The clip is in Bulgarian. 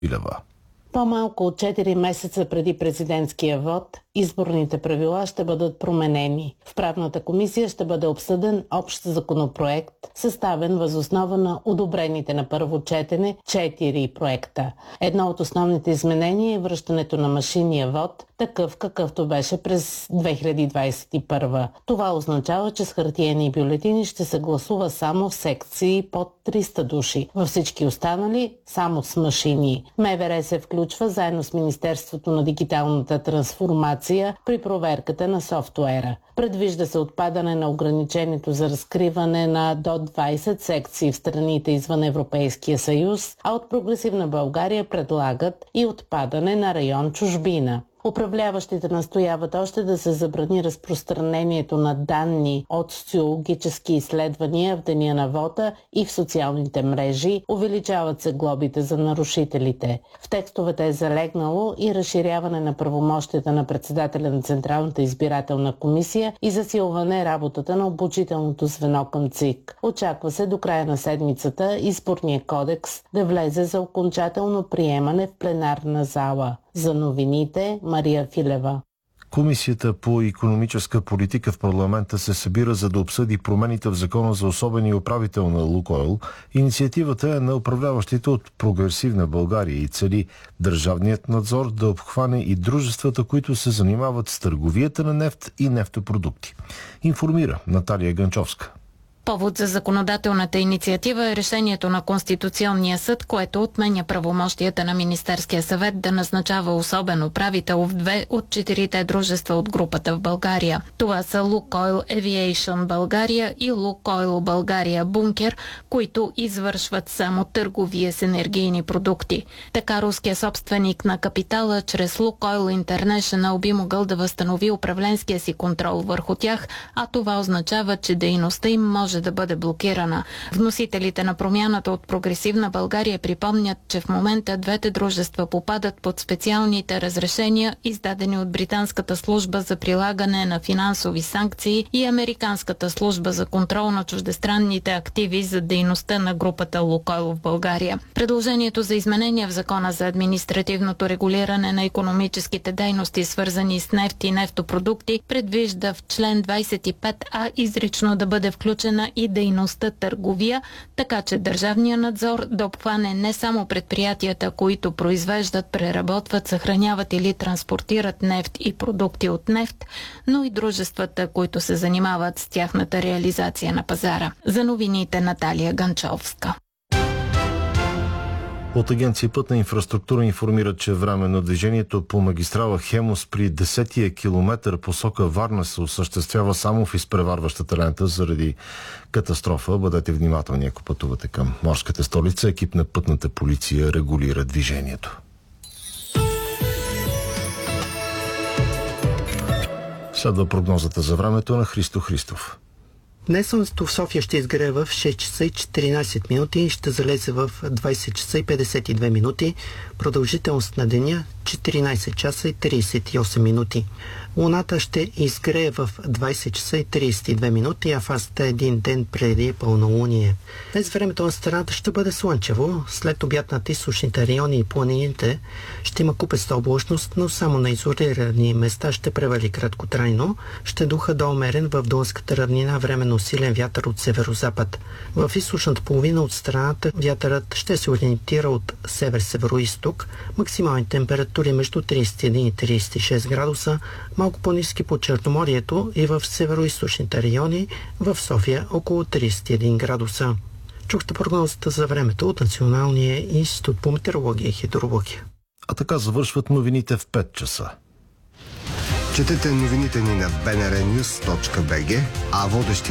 Илева. По-малко от 4 месеца преди президентския вод, изборните правила ще бъдат променени. В правната комисия ще бъде обсъден общ законопроект, съставен въз основа на одобрените на първо четене 4 проекта. Едно от основните изменения е връщането на машинния вод, такъв какъвто беше през 2021. Това означава, че с хартиени бюлетини ще се гласува само в секции под 300 души. Във всички останали само с машини. МВР се включва заедно с Министерството на дигиталната трансформация при проверката на софтуера. Предвижда се отпадане на ограничението за разкриване на до 20 секции в страните извън Европейския съюз, а от Прогресивна България предлагат и отпадане на район чужбина. Управляващите настояват още да се забрани разпространението на данни от социологически изследвания в деня на вота и в социалните мрежи, увеличават се глобите за нарушителите. В текстовете е залегнало и разширяване на правомощията на председателя на Централната избирателна комисия и засилване работата на обучителното звено към ЦИК. Очаква се до края на седмицата изборния кодекс да влезе за окончателно приемане в пленарна зала. За новините Мария Филева. Комисията по икономическа политика в парламента се събира, за да обсъди промените в закона за особения управител на Лукойл. Инициативата е на управляващите от Прогресивна България и цели държавният надзор да обхване и дружествата, които се занимават с търговията на нефт и нефтопродукти. Информира Наталия Ганчовска. Повод за законодателната инициатива е решението на Конституционния съд, което отменя правомощията на Министерския съвет да назначава особен управител в 2 от 4 дружества от групата в България. Това са Лукойл Авиейшън България и Лукойл България Бункер, които извършват само търговия с енергийни продукти. Така руският собственик на капитала чрез Лукойл Интернешънъл би могъл да възстанови управленския си контрол върху тях, а това означава, че дейността им може да бъде блокирана. Вносителите на промяната от Прогресивна България припомнят, че в момента двете дружества попадат под специалните разрешения, издадени от Британската служба за прилагане на финансови санкции и Американската служба за контрол на чуждестранните активи за дейността на групата Лукойл в България. Предложението за изменение в Закона за административното регулиране на икономическите дейности, свързани с нефт и нефтопродукти, предвижда в член 25а изрично да бъде включена и дейността търговия, така че държавният надзор да обхване не само предприятията, които произвеждат, преработват, съхраняват или транспортират нефт и продукти от нефт, но и дружествата, които се занимават с тяхната реализация на пазара. За новините Наталия Ганчовска. От Агенция Пътна инфраструктура информират, че временно движението по магистрала Хемус при 10-тия километър посока Варна се осъществява само в изпреварващата лента заради катастрофа. Бъдете внимателни, ако пътувате към морската столица. Екип на пътната полиция регулира движението. Следва прогнозата за времето на Христо Христов. Днес слънцето в София ще изгрее в 6 часа и 14 минути и ще залезе в 20 часа и 52 минути. Продължителност на деня 14 часа и 38 минути. Луната ще изгрее в 20 часа и 32 минути, а фазата един ден преди пълнолуние. Днес времето на страната ще бъде слънчево. След обяд над източните райони и планините ще има купеста облачност, но само на изолирани места ще превали краткотрайно. Ще духа до умерен в Дунската равнина временно силен вятър от северозапад. В източната половина от страната вятърът ще се ориентира от север-североизток. Максимални температури между 31 и 36 градуса, малко по-ниски по Черноморието и в североизточните райони, в София около 31 градуса. Чухте прогнозата за времето от Националния институт по метеорология и хидрология. А така завършват новините в 5 часа. Четете новините ни на bnrnews.bg, а водещи